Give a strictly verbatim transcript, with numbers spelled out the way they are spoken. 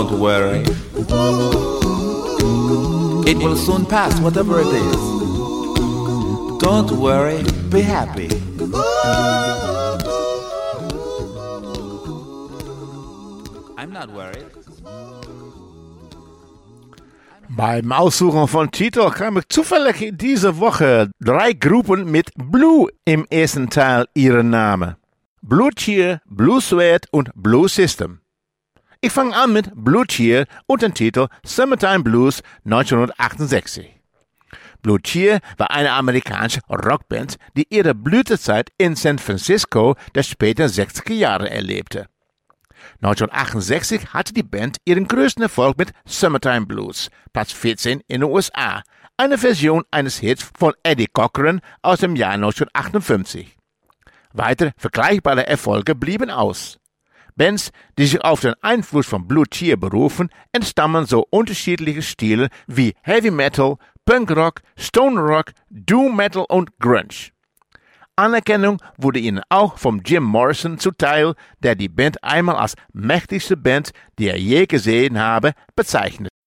Don't worry. It will soon pass, whatever it is. Don't worry, be happy. I'm not worried. Beim Aussuchen von Titel kam ich zufällig diese Woche drei Gruppen mit Blue im ersten Teil ihrer Namen. Blue Cheer, Blue Sweat und Blue System. Ich fange an mit Blue Cheer und dem Titel Summertime Blues neunzehnhundertachtundsechzig. Blue Cheer war eine amerikanische Rockband, die ihre Blütezeit in San Francisco der späten sechziger Jahre erlebte. neunzehnhundertachtundsechzig hatte die Band ihren größten Erfolg mit Summertime Blues, Platz vierzehn in den U S A, eine Version eines Hits von Eddie Cochran aus dem Jahr neunzehnhundertachtundfünfzig. Weitere vergleichbare Erfolge blieben aus. Bands, die sich auf den Einfluss von Blue Cheer berufen, entstammen so unterschiedliche Stile wie Heavy Metal, Punk Rock, Stone Rock, Doom Metal und Grunge. Anerkennung wurde ihnen auch vom Jim Morrison zuteil, der die Band einmal als mächtigste Band, die er je gesehen habe, bezeichnet.